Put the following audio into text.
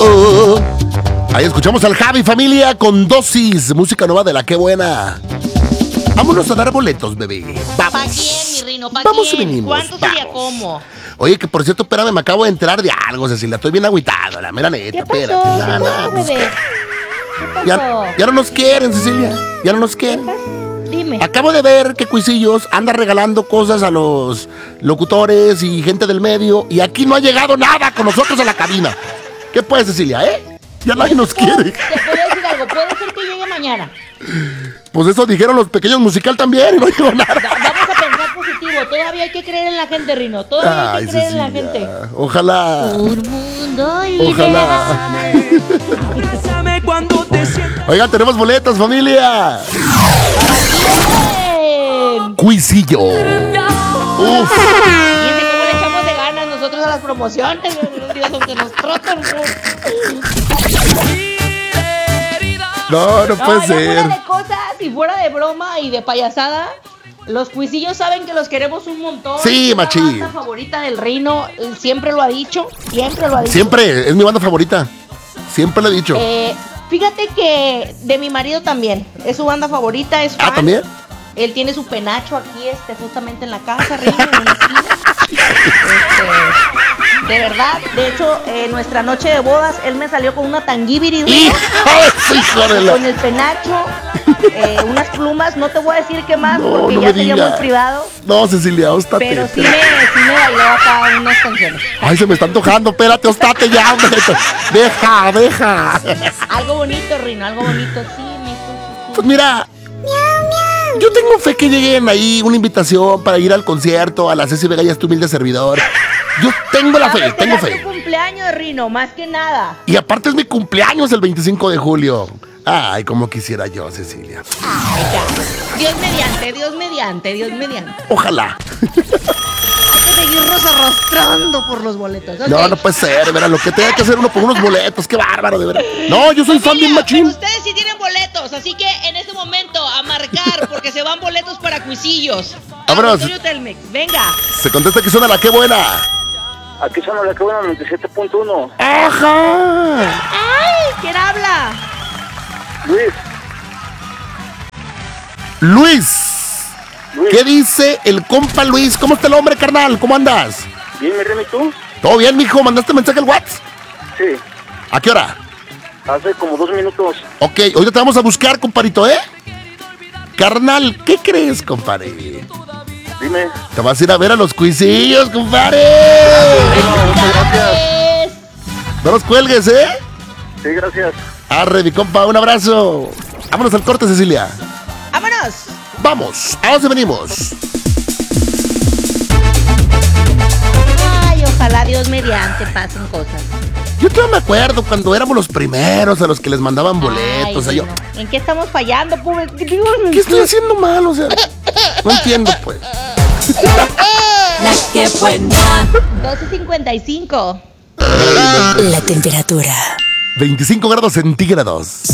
Ahí escuchamos al Javi, familia, con Dosis, música nueva de La Qué Buena. Vámonos a dar boletos, bebé. Vamos. ¿Para quién, mi Rino? ¿Para Vamos quién? y venimos. ¿Cuánto sería vamos. cómo? Oye, que por cierto, espérame, me acabo de enterar de algo, Cecilia. Estoy bien agüitado, la mera neta. ¿Qué pasó? Espérate. ¿Qué No, pasó, pues, bebé? ¿Qué pasó? ya no nos quieren, Cecilia. Ya no nos quieren. Dime. Acabo de ver que Cuisillos anda regalando cosas a los locutores y gente del medio y aquí no ha llegado nada con nosotros a la cabina. ¿Qué puede, Cecilia, Ya nadie nos quiere. Te puedo decir algo, puede ser que llegue mañana. Pues eso dijeron los pequeños musical también y no llegó nada. Vamos a pensar positivo, todavía hay que creer en la gente, Rino. Todavía hay que creer en la gente. Ojalá. Un mundo Ojalá. ideal. Oigan, tenemos boletos, familia. Bien. Cuisillo. Uf. Fíjense cómo le echamos de ganas nosotros a las promociones. Dios, aunque nos trotan. No puede ya ser. fuera de cosas y fuera de broma y de payasada, los Cuisillos saben que los queremos un montón. Sí, es machín. la banda favorita del Reino, siempre lo ha dicho, Siempre, es mi banda favorita. Siempre lo he dicho. Fíjate que de mi marido también, es su banda favorita, es fan. ¿También? Él tiene su penacho aquí, justamente en la casa, Reino, en una esquina. De verdad, de hecho, nuestra noche de bodas, él me salió con una tanguibiri, con el penacho, unas plumas, no te voy a decir qué más, porque ya sería muy privado. No, Cecilia, óstate. Pero sí me bailó acá unas canciones. Ay, se me está antojando, espérate, óstate ya, hombre. Deja. Algo bonito, Rino, algo bonito, sí, Pues mira, yo tengo fe que lleguen ahí una invitación para ir al concierto, a la Ceci Vega y a tu humilde servidor. Yo tengo la fe, tengo fe. Es tu cumpleaños, Rino, más que nada. Y aparte es mi cumpleaños el 25 de julio. Ay, como quisiera yo, Cecilia. Ay, ya. Dios mediante. Ojalá. Hay que seguirnos arrastrando por los boletos. ¿Okay? No puede ser, de veras, lo que tenga que hacer uno por unos boletos, qué bárbaro, de veras. No, yo soy fan bien machín. Ustedes sí tienen boletos, así que en este momento a marcar, porque se van boletos para Cuisillos. Vámonos. Telmex, venga. Se contesta que suena La Qué Buena. Aquí suena La Qué Buena 97.1. ¡Ajá! ¡Ay! ¿Quién habla? Luis. ¿Qué dice el compa Luis? ¿Cómo está el hombre, carnal? ¿Cómo andas? Bien, mi Remy, ¿y tú? ¿Todo bien, mijo? ¿Mandaste mensaje al WhatsApp? Sí, ¿A qué hora? hace como 2 minutos. Ok, ahorita te vamos a buscar, comparito, Carnal, ¿qué crees, compadre? Dime. Te vas a ir a ver a los Cuisillos, compadre. Muchas gracias. No los cuelgues, Sí, gracias. Arre, mi compa, un abrazo. Vámonos al corte, Cecilia. ¡Vámonos! Vamos, ¿a dónde venimos? Ay, ojalá Dios mediante pasen cosas. Yo todavía me acuerdo cuando éramos los primeros a los que les mandaban boletos. Ay, bueno. ¿En qué estamos fallando, pobre? ¿Qué estoy haciendo mal? O sea, no entiendo, pues. La Qué Buena. 12:55. La temperatura. 25 grados centígrados.